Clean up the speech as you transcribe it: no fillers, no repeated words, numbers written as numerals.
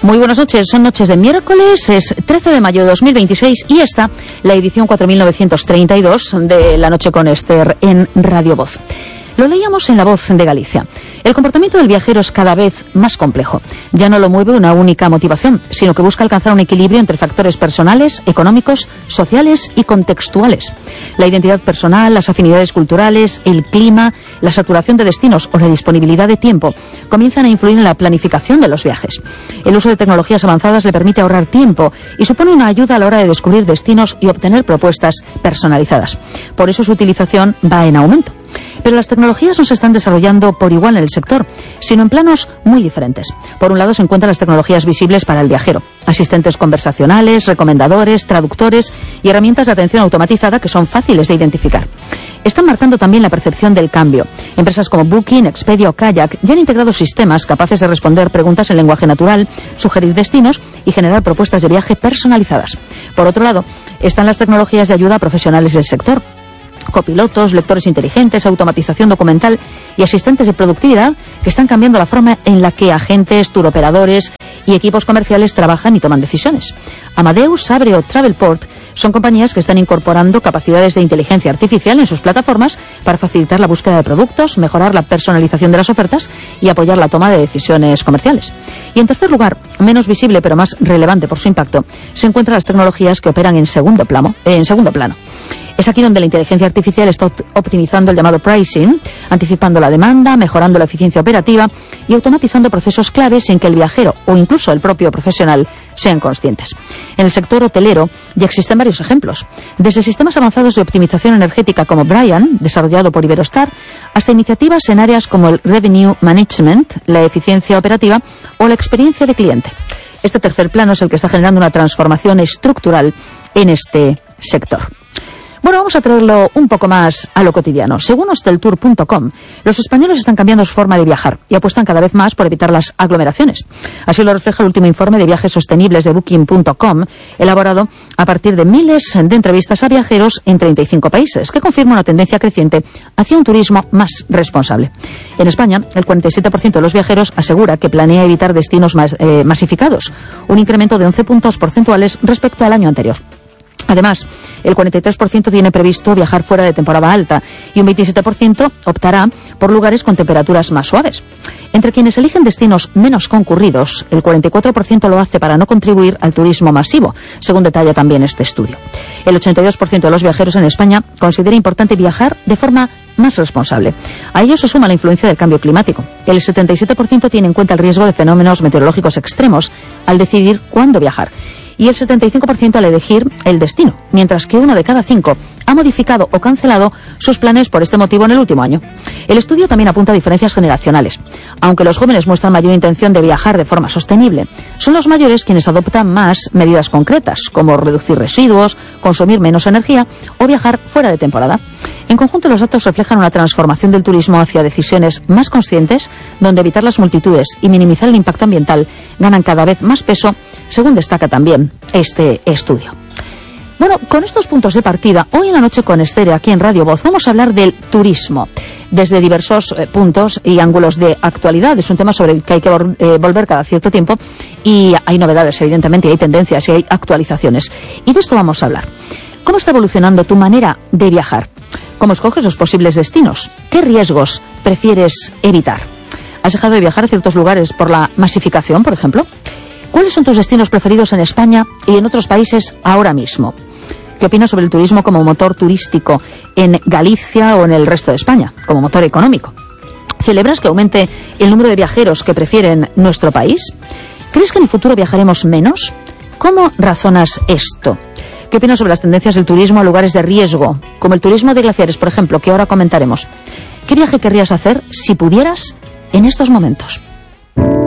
Muy buenas noches, son noches de miércoles, es 13 de mayo de 2026 y esta, la edición 4932 de La Noche con Esther en Radio Voz. Lo leíamos en La Voz de Galicia. El comportamiento del viajero es cada vez más complejo. Ya no lo mueve una única motivación, sino que busca alcanzar un equilibrio entre factores personales, económicos, sociales y contextuales. La identidad personal, las afinidades culturales, el clima, la saturación de destinos o la disponibilidad de tiempo comienzan a influir en la planificación de los viajes. El uso de tecnologías avanzadas le permite ahorrar tiempo y supone una ayuda a la hora de descubrir destinos y obtener propuestas personalizadas. Por eso su utilización va en aumento. Pero las tecnologías no se están desarrollando por igual en el sector, sino en planos muy diferentes. Por un lado se encuentran las tecnologías visibles para el viajero, asistentes conversacionales, recomendadores, traductores y herramientas de atención automatizada que son fáciles de identificar. Están marcando también la percepción del cambio. Empresas como Booking, Expedia o Kayak ya han integrado sistemas capaces de responder preguntas en lenguaje natural, sugerir destinos y generar propuestas de viaje personalizadas. Por otro lado, están las tecnologías de ayuda a profesionales del sector. Copilotos, lectores inteligentes, automatización documental y asistentes de productividad que están cambiando la forma en la que agentes, turoperadores y equipos comerciales trabajan y toman decisiones. Amadeus, Sabre o Travelport son compañías que están incorporando capacidades de inteligencia artificial en sus plataformas para facilitar la búsqueda de productos, mejorar la personalización de las ofertas y apoyar la toma de decisiones comerciales. Y en tercer lugar, menos visible pero más relevante por su impacto, se encuentran las tecnologías que operan en segundo plano. Es aquí donde la inteligencia artificial está optimizando el llamado pricing, anticipando la demanda, mejorando la eficiencia operativa y automatizando procesos claves sin que el viajero o incluso el propio profesional sean conscientes. En el sector hotelero ya existen varios ejemplos, desde sistemas avanzados de optimización energética como Brian, desarrollado por Iberostar, hasta iniciativas en áreas como el revenue management, la eficiencia operativa o la experiencia de cliente. Este tercer plano es el que está generando una transformación estructural en este sector. Bueno, vamos a traerlo un poco más a lo cotidiano. Según hosteltour.com, los españoles están cambiando su forma de viajar y apuestan cada vez más por evitar las aglomeraciones. Así lo refleja el último informe de viajes sostenibles de Booking.com, elaborado a partir de miles de entrevistas a viajeros en 35 países, que confirma una tendencia creciente hacia un turismo más responsable. En España, el 47% de los viajeros asegura que planea evitar destinos masificados, un incremento de 11 puntos porcentuales respecto al año anterior. Además, el 43% tiene previsto viajar fuera de temporada alta y un 27% optará por lugares con temperaturas más suaves. Entre quienes eligen destinos menos concurridos, el 44% lo hace para no contribuir al turismo masivo, según detalla también este estudio. El 82% de los viajeros en España considera importante viajar de forma más responsable. A ello se suma la influencia del cambio climático. El 77% tiene en cuenta el riesgo de fenómenos meteorológicos extremos al decidir cuándo viajar. Y el 75% al elegir el destino, mientras que 1 de cada 5 ha modificado o cancelado sus planes por este motivo en el último año. El estudio también apunta a diferencias generacionales. Aunque los jóvenes muestran mayor intención de viajar de forma sostenible, son los mayores quienes adoptan más medidas concretas, como reducir residuos, consumir menos energía o viajar fuera de temporada. En conjunto, los datos reflejan una transformación del turismo hacia decisiones más conscientes, donde evitar las multitudes y minimizar el impacto ambiental ganan cada vez más peso, según destaca también este estudio. Bueno, con estos puntos de partida, hoy en La Noche con Esther, aquí en Radio Voz, vamos a hablar del turismo desde diversos puntos y ángulos de actualidad. Es un tema sobre el que hay que volver cada cierto tiempo y hay novedades, evidentemente, y hay tendencias y hay actualizaciones. Y de esto vamos a hablar. ¿Cómo está evolucionando tu manera de viajar? ¿Cómo escoges los posibles destinos? ¿Qué riesgos prefieres evitar? ¿Has dejado de viajar a ciertos lugares por la masificación, por ejemplo? ¿Cuáles son tus destinos preferidos en España y en otros países ahora mismo? ¿Qué opinas sobre el turismo como motor turístico en Galicia o en el resto de España, como motor económico? ¿Celebras que aumente el número de viajeros que prefieren nuestro país? ¿Crees que en el futuro viajaremos menos? ¿Cómo razonas esto? ¿Qué opinas sobre las tendencias del turismo a lugares de riesgo, como el turismo de glaciares, por ejemplo, que ahora comentaremos? ¿Qué viaje querrías hacer si pudieras en estos momentos?